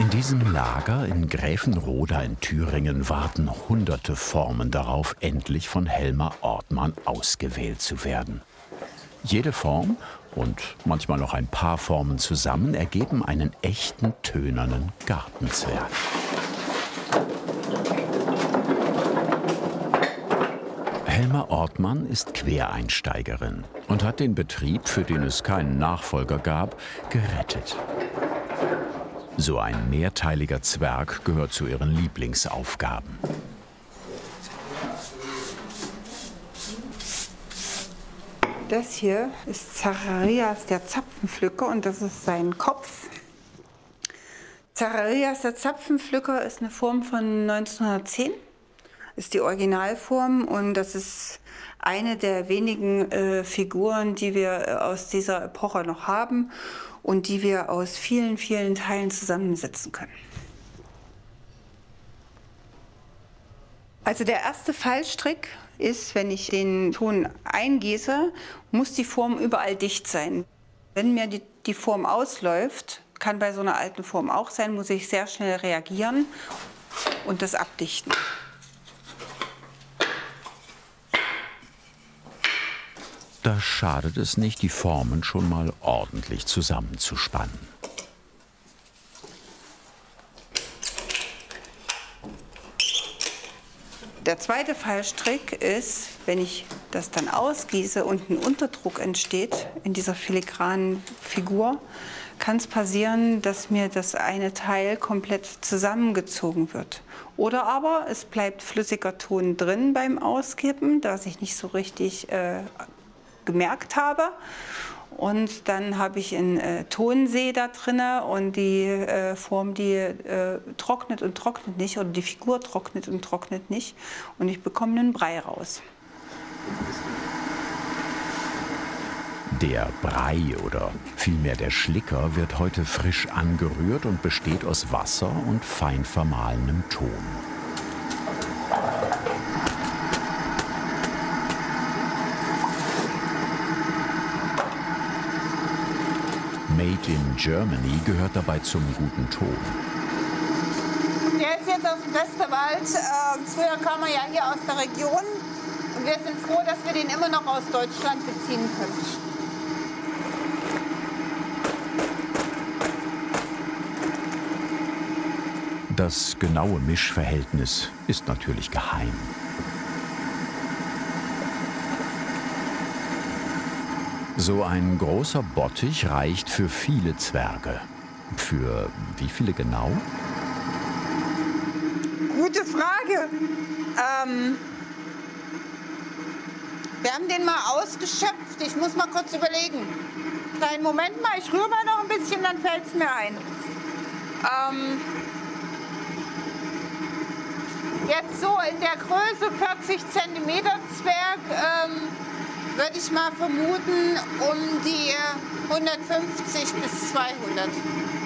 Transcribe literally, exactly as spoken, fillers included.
In diesem Lager in Gräfenroda in Thüringen warten hunderte Formen darauf, endlich von Helmer Ortmann ausgewählt zu werden. Jede Form und manchmal noch ein paar Formen zusammen ergeben einen echten tönernen Gartenzwerg. Helmer Ortmann ist Quereinsteigerin und hat den Betrieb, für den es keinen Nachfolger gab, gerettet. So ein mehrteiliger Zwerg gehört zu ihren Lieblingsaufgaben. Das hier ist Zacharias der Zapfenpflücker und das ist sein Kopf. Zacharias der Zapfenpflücker ist eine Form von neunzehnhundertzehn, ist die Originalform und das ist eine der wenigen äh, Figuren, die wir äh, aus dieser Epoche noch haben und die wir aus vielen, vielen Teilen zusammensetzen können. Also der erste Fallstrick ist, wenn ich den Ton eingieße, muss die Form überall dicht sein. Wenn mir die, die Form ausläuft, kann bei so einer alten Form auch sein, muss ich sehr schnell reagieren und das abdichten. Da schadet es nicht, die Formen schon mal ordentlich zusammenzuspannen. Der zweite Fallstrick ist, wenn ich das dann ausgieße und ein Unterdruck entsteht in dieser filigranen Figur, kann es passieren, dass mir das eine Teil komplett zusammengezogen wird. Oder aber es bleibt flüssiger Ton drin beim Auskippen, das ich nicht so richtig äh, gemerkt habe. Und dann habe ich einen äh, Tonsee da drin und die äh, Form, die äh, trocknet und trocknet nicht oder die Figur trocknet und trocknet nicht und ich bekomme einen Brei raus. Der Brei oder vielmehr der Schlicker wird heute frisch angerührt und besteht aus Wasser und fein vermahlenem Ton. Made in Germany gehört dabei zum guten Ton. Der ist jetzt aus dem Westerwald. Äh, früher kam er ja hier aus der Region. Und wir sind froh, dass wir den immer noch aus Deutschland beziehen können. Das genaue Mischverhältnis ist natürlich geheim. So ein großer Bottich reicht für viele Zwerge. Für wie viele genau? Gute Frage. Ähm, wir haben den mal ausgeschöpft. Ich muss mal kurz überlegen. Kleinen Moment mal, ich rühre mal noch ein bisschen, dann fällt es mir ein. Ähm, jetzt so in der Größe vierzig Zentimeter Zwerg. Ähm, würde ich mal vermuten, um die hundertfünfzig bis zweihundert.